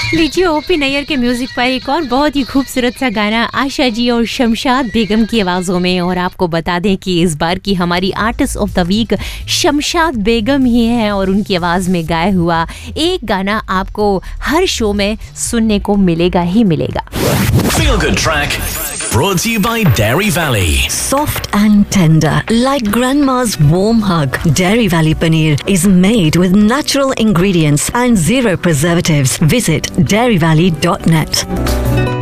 लीजिए ओपी नैयर के म्यूजिक पर एक और बहुत ही खूबसूरत सा गाना आशा जी और शमशाद बेगम की आवाजों में। और आपको बता दें कि इस बार की हमारी artist of the week Shamshad Begum ही है और उनकी आवाज में गाया हुआ एक गाना आपको हर शो में सुनने को मिलेगा ही मिलेगा। Feel Good Track brought to you by Dairy Valley. Soft and tender, like grandma's warm hug. Dairy Valley Paneer is made with natural ingredients and zero preservatives. Visit dairyvalley.net.